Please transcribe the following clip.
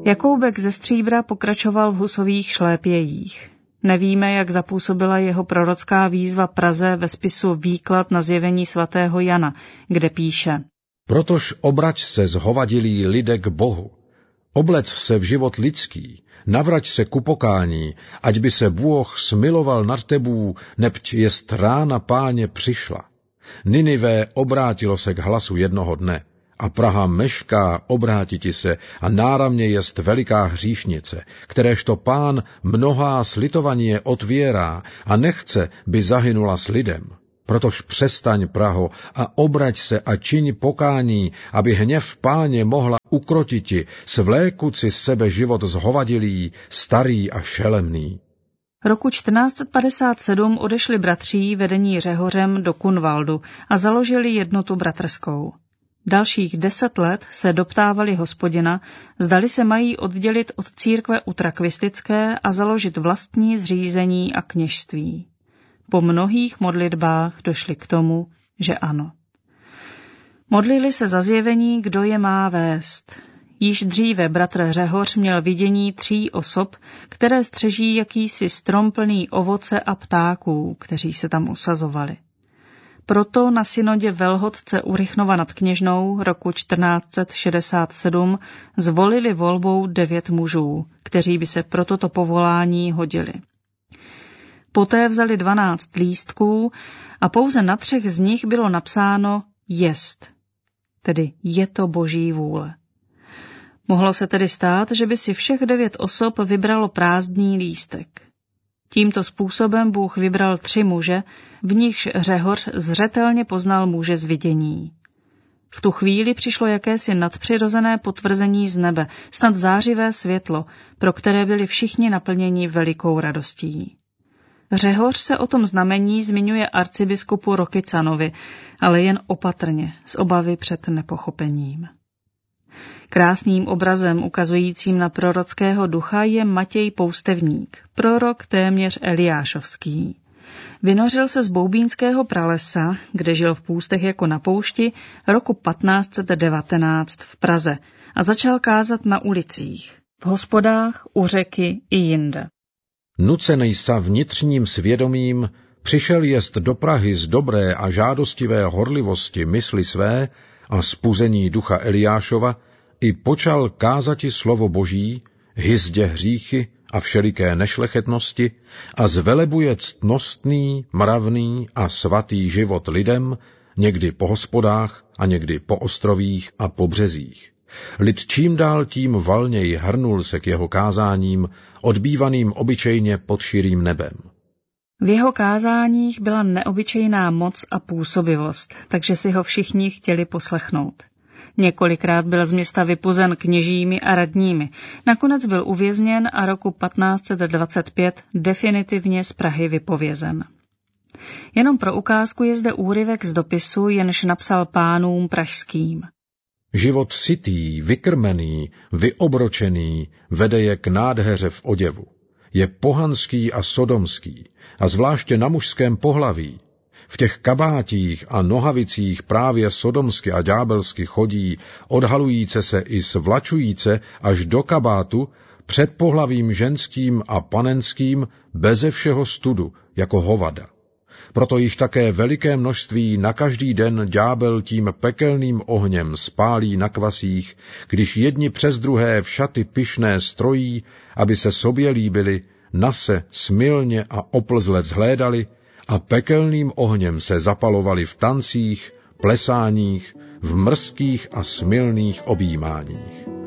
Jakoubek ze Stříbra pokračoval v Husových šlépějích. Nevíme, jak zapůsobila jeho prorocká výzva Praze ve spisu Výklad na zjevení svatého Jana, kde píše: Protož obrať se zhovadilí lidé k Bohu, oblec se v život lidský, navrať se ku pokání, ať by se Bůh smiloval nad tebů, nebť jest rána Páně přišla. Ninive obrátilo se k hlasu jednoho dne, a Praha mešká obrátiti se, a náramně jest veliká hříšnice, kteréžto Pán mnohá slitovaně otvírá a nechce, by zahynula s lidem. Protož přestaň, Praho, a obrať se a čiň pokání, aby hněv Páně mohla ukrotiti, svlékuci z sebe život zhovadilý, starý a šelemný. Roku 1457 odešli bratří vedení Řehořem do Kunvaldu a založili jednotu bratrskou. Dalších 10 let se doptávali Hospodina, zdali se mají oddělit od církve utrakvistické a založit vlastní zřízení a kněžství. Po mnohých modlitbách došli k tomu, že ano. Modlili se za zjevení, kdo je má vést. Již dříve bratr Řehoř měl vidění 3 osob, které střeží jakýsi strom plný ovoce a ptáků, kteří se tam usazovali. Proto na synodě Velhodce u Rychnova nad Kněžnou roku 1467 zvolili volbou 9 mužů, kteří by se pro toto povolání hodili. Poté vzali 12 lístků a pouze na 3 z nich bylo napsáno jest, tedy je to Boží vůle. Mohlo se tedy stát, že by si všech 9 osob vybralo prázdný lístek. Tímto způsobem Bůh vybral 3 muže, v nichž Řehoř zřetelně poznal muže z vidění. V tu chvíli přišlo jakési nadpřirozené potvrzení z nebe, snad zářivé světlo, pro které byli všichni naplněni velikou radostí. Řehoř se o tom znamení zmiňuje arcibiskupu Rokycanovi, ale jen opatrně, z obavy před nepochopením. Krásným obrazem ukazujícím na prorockého ducha je Matěj Poustevník, prorok téměř eliášovský. Vynořil se z Boubínského pralesa, kde žil v půstech jako na poušti, roku 1519 v Praze a začal kázat na ulicích, v hospodách, u řeky i jinde. Nucenej sa vnitřním svědomím přišel jest do Prahy z dobré a žádostivé horlivosti mysli své a spuzení ducha Eliášova i počal kázati slovo Boží, hyzdě hříchy a všeliké nešlechetnosti a zvelebuje ctnostný, mravný a svatý život lidem, někdy po hospodách a někdy po ostrovích a po březích. Lid čím dál tím valněji hrnul se k jeho kázáním, odbývaným obyčejně pod širým nebem. V jeho kázáních byla neobyčejná moc a působivost, takže si ho všichni chtěli poslechnout. Několikrát byl z města vypuzen kněžími a radními, nakonec byl uvězněn a roku 1525 definitivně z Prahy vypovězen. Jenom pro ukázku je zde úryvek z dopisu, jenž napsal pánům pražským. Život sytý, vykrmený, vyobročený vede je k nádheře v oděvu. Je pohanský a sodomský, a zvláště na mužském pohlaví. V těch kabátích a nohavicích právě sodomsky a ďábelsky chodí, odhalujíce se i svlačujíce až do kabátu, před pohlavím ženským a panenským, beze všeho studu, jako hovada. Proto jich také veliké množství na každý den ďábel tím pekelným ohněm spálí na kvasích, když jedni přes druhé v šaty pyšné strojí, aby se sobě líbili, nase, smilně a oplzlec hlédali a pekelným ohněm se zapalovali v tancích, plesáních, v mrzkých a smilných objímáních.